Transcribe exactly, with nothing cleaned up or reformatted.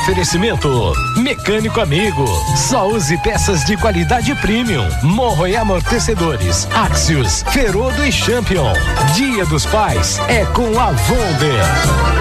Oferecimento Mecânico Amigo. Só use peças de qualidade premium. Morro e amortecedores. Axios, Ferodo e Champion. Dia dos Pais é com a Volder.